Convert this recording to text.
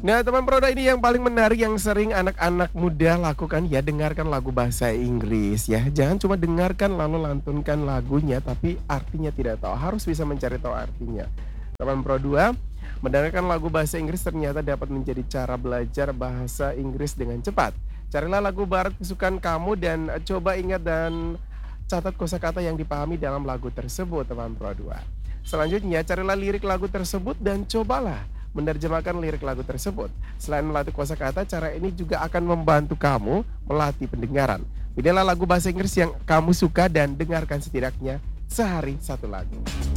Nah, teman Proda, ini yang paling menarik yang sering anak-anak muda lakukan ya, dengarkan lagu bahasa Inggris ya. Jangan cuma dengarkan lalu lantunkan lagunya tapi artinya tidak tahu, harus bisa mencari tahu artinya. Teman Pro 2, mendengarkan lagu bahasa Inggris ternyata dapat menjadi cara belajar bahasa Inggris dengan cepat. Carilah lagu barat kesukaan kamu dan coba ingat dan catat kosakata yang dipahami dalam lagu tersebut, teman Pro 2. Selanjutnya, carilah lirik lagu tersebut dan cobalah menerjemahkan lirik lagu tersebut. Selain melatih kosakata, cara ini juga akan membantu kamu melatih pendengaran. Pilihlah lagu bahasa Inggris yang kamu suka dan dengarkan setidaknya sehari satu lagu.